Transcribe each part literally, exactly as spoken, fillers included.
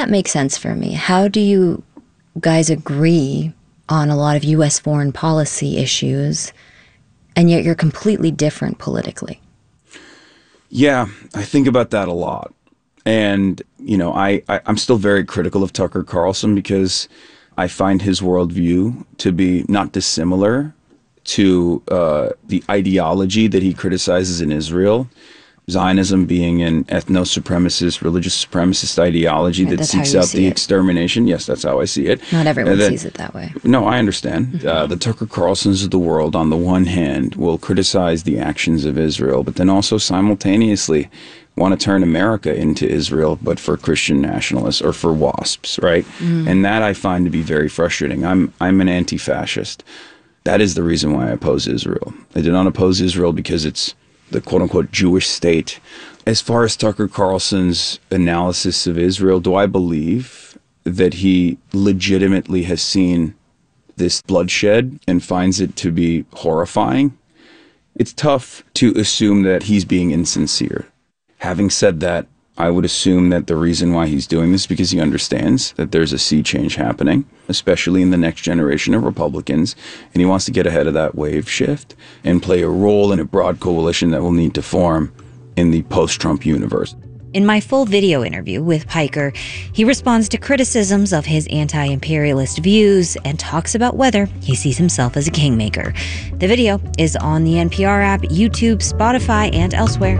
that make sense for me. How do you guys agree on a lot of U S foreign policy issues, and yet you're completely different politically? Yeah, I think about that a lot. And, you know, I, I, I'm still very critical of Tucker Carlson because I find his worldview to be not dissimilar to uh, the ideology that he criticizes in Israel. Zionism being an ethno-supremacist, religious supremacist ideology Right, that that's how seeks you out see the it. extermination. Yes, that's how I see it. Not everyone And then- sees it that way. No, I understand. Uh, the Tucker Carlsons of the world, on the one hand, will criticize the actions of Israel, but then also simultaneously want to turn America into Israel, but for Christian nationalists or for WASPs, right? Mm. And that I find to be very frustrating. I'm I'm an anti-fascist. That is the reason why I oppose Israel. I do not oppose Israel because it's the quote-unquote Jewish state. As far as Tucker Carlson's analysis of Israel, do I believe that he legitimately has seen this bloodshed and finds it to be horrifying? It's tough to assume that he's being insincere. Having said that, I would assume that the reason why he's doing this is because he understands that there's a sea change happening, especially in the next generation of Republicans, and he wants to get ahead of that wave shift and play a role in a broad coalition that will need to form in the post-Trump universe. In my full video interview with Piker, he responds to criticisms of his anti-imperialist views and talks about whether he sees himself as a kingmaker. The video is on the N P R app, YouTube, Spotify, and elsewhere.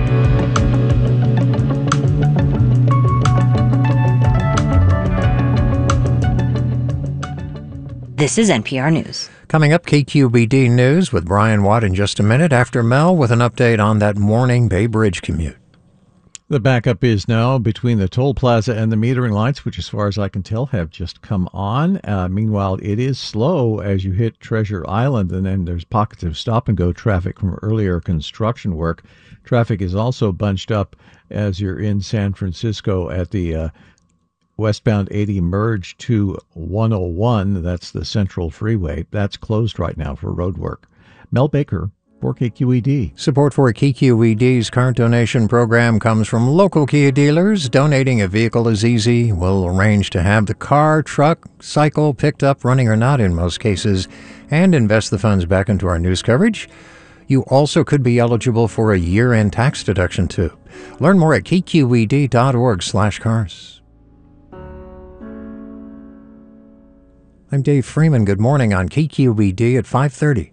This is N P R News. Coming up, K Q B D News with Brian Watt in just a minute after Mel with an update on that morning Bay Bridge commute. The backup is now between the toll plaza and the metering lights, which as far as I can tell have just come on. Uh, meanwhile, it is slow as you hit Treasure Island, and then there's pockets of stop-and-go traffic from earlier construction work. Traffic is also bunched up as you're in San Francisco at the uh, westbound eighty merge to one oh one. That's the Central Freeway. That's closed right now for road work. Mel Baker for K Q E D. Support for K Q E D's current donation program comes from local Kia dealers. Donating a vehicle is easy. We'll arrange to have the car, truck, cycle picked up, running or not in most cases, and invest the funds back into our news coverage. You also could be eligible for a year-end tax deduction, too. Learn more at k q e d dot org slash cars. I'm Dave Freeman. Good morning on K Q E D at five thirty.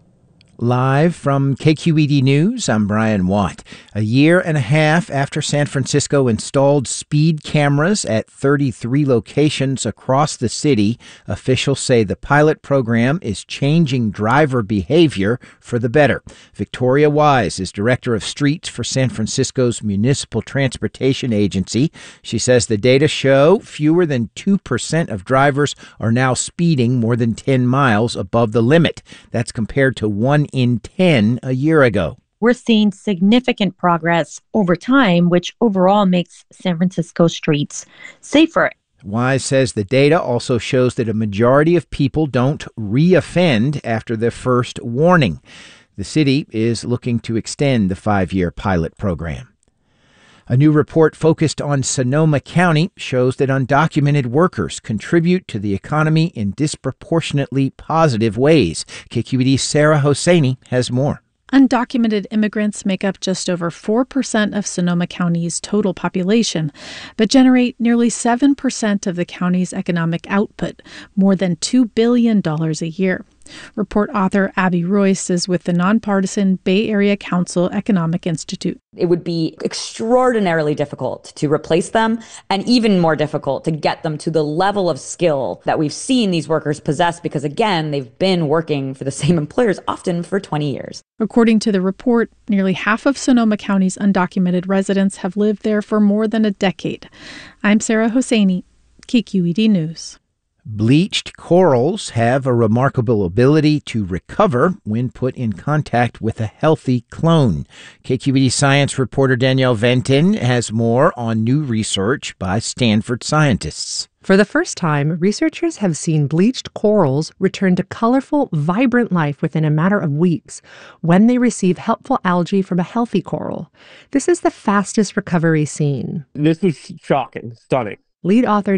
Live from K Q E D News, I'm Brian Watt. A year and a half after San Francisco installed speed cameras at thirty-three locations across the city, officials say the pilot program is changing driver behavior for the better. Victoria Wise is director of streets for San Francisco's Municipal Transportation Agency. She says the data show fewer than two percent of drivers are now speeding more than ten miles above the limit. That's compared to one in ten a year ago. We're seeing significant progress over time, which overall makes San Francisco streets safer. Wise says the data also shows that a majority of people don't reoffend after their first warning. The city is looking to extend the five-year pilot program. A new report focused on Sonoma County shows that undocumented workers contribute to the economy in disproportionately positive ways. K Q E D's Sarah Hosseini has more. Undocumented immigrants make up just over four percent of Sonoma County's total population, but generate nearly seven percent of the county's economic output, more than two billion dollars a year. Report author Abby Royce is with the nonpartisan Bay Area Council Economic Institute. It would be extraordinarily difficult to replace them, and even more difficult to get them to the level of skill that we've seen these workers possess because, again, they've been working for the same employers, often for twenty years. According to the report, nearly half of Sonoma County's undocumented residents have lived there for more than a decade. I'm Sarah Hosseini, K Q E D News. Bleached corals have a remarkable ability to recover when put in contact with a healthy clone. K Q E D science reporter Danielle Venton has more on new research by Stanford scientists. For the first time, researchers have seen bleached corals return to colorful, vibrant life within a matter of weeks when they receive helpful algae from a healthy coral. This is the fastest recovery seen. This was shocking, stunning. Lead author